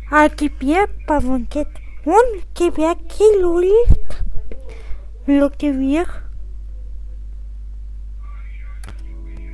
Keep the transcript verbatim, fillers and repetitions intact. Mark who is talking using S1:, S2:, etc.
S1: А теперь позвоните. Он тебя киллует. Руки вверх.